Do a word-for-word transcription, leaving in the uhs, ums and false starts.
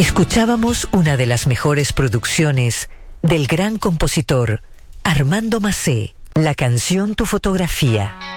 Escuchábamos una de las mejores producciones del gran compositor Armando Macé, la canción Tu fotografía.